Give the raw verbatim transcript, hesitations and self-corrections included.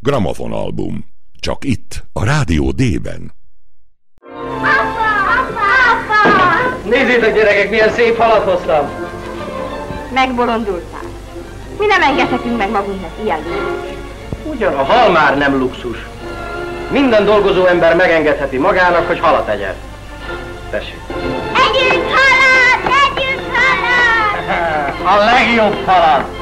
Gramofonalbum. Csak itt, a Rádió D-ben. Apa! Apa! Apa! Nézzétek, gyerekek, milyen szép halat hoztam! Megbolondultál. Mi nem engedhetünk meg magunknak ilyen luxus. Ugyan a hal már nem luxus. Minden dolgozó ember megengedheti magának, hogy halat egyen. Tessék. Együnk halat! Együnk halat! A legjobb halat!